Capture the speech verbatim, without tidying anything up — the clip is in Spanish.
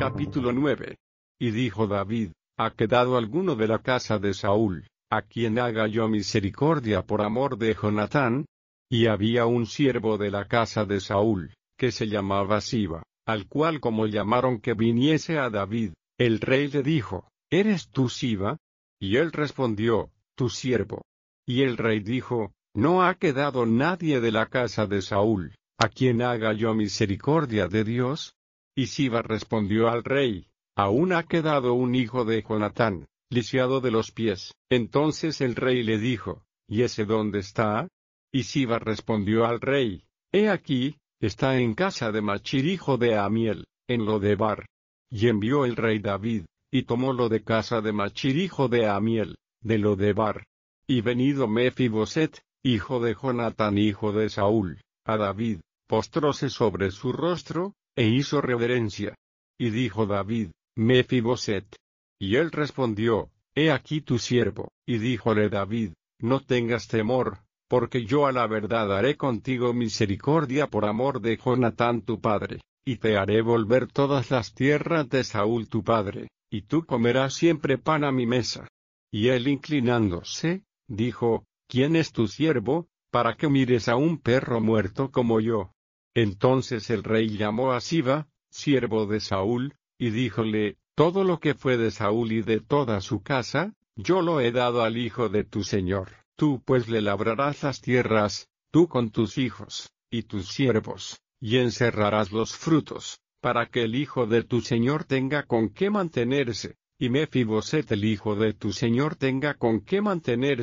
Capítulo nueve. Y dijo David: ¿Ha quedado alguno de la casa de Saúl, a quien haga yo misericordia por amor de Jonatán? Y había un siervo de la casa de Saúl, que se llamaba Siba, al cual como llamaron que viniese a David, el rey le dijo: ¿Eres tú Siba? Y él respondió: Tu siervo. Y el rey dijo: No ha quedado nadie de la casa de Saúl, a quien haga yo misericordia de Dios. Y Siba respondió al rey: Aún ha quedado un hijo de Jonatán, lisiado de los pies. Entonces el rey le dijo: ¿Y ese dónde está? Y Siba respondió al rey: He aquí, está en casa de Machir hijo de Amiel, en Lodebar. Y envió el rey David, y tomólo de casa de Machir hijo de Amiel, de Lodebar. Y venido Mefiboset, hijo de Jonatán hijo de Saúl, a David, postróse sobre su rostro, e hizo reverencia. Y dijo David: Mefiboset. Y él respondió: He aquí tu siervo. Y díjole David: No tengas temor, porque yo a la verdad haré contigo misericordia por amor de Jonatán tu padre, y te haré volver todas las tierras de Saúl tu padre, y tú comerás siempre pan a mi mesa. Y él inclinándose, dijo: ¿Quién es tu siervo, para que mires a un perro muerto como yo? Entonces el rey llamó a Siba, siervo de Saúl, y díjole: Todo lo que fue de Saúl y de toda su casa, yo lo he dado al hijo de tu señor. Tú pues le labrarás las tierras, tú con tus hijos, y tus siervos, y encerrarás los frutos, para que el hijo de tu señor tenga con qué mantenerse, y Mefiboset el hijo de tu señor tenga con qué mantenerse.